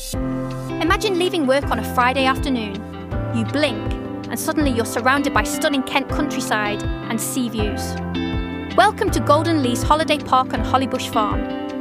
Imagine leaving work on a Friday afternoon. You blink, and suddenly you're surrounded by stunning Kent countryside and sea views. Welcome to Golden Lease Holiday Park on Hollybush Farm.